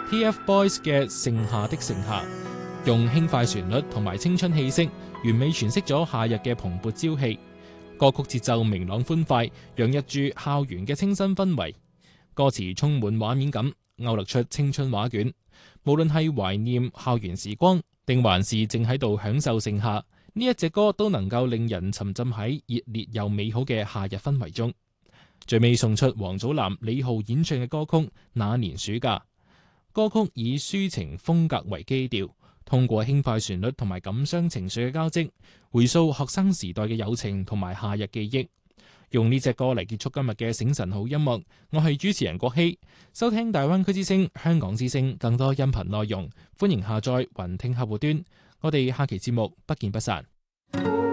TFBOYS 嘅盛夏的盛夏，用輕快旋律同埋青春氣息，完美詮釋咗夏日嘅蓬勃朝氣。歌曲節奏明朗歡快，洋溢住校園嘅清新氛圍。歌詞充滿畫面感，勾勒出青春畫卷。無論係懷念校園時光，定還是正喺度享受盛夏，呢一隻歌都能夠令人沉浸喺熱烈又美好嘅夏日氛圍中。最尾送出王祖藍、李浩演唱嘅歌曲《那年暑假》。歌曲以抒情風格為基調，通過輕快旋律同埋感傷情緒嘅交織，回溯學生時代嘅友情同埋夏日記憶。用呢隻歌嚟結束今日嘅醒神好音樂，我係主持人郭希。收聽大灣區之聲、香港之聲更多音頻內容，歡迎下載雲聽客戶端。我哋下期節目不見不散。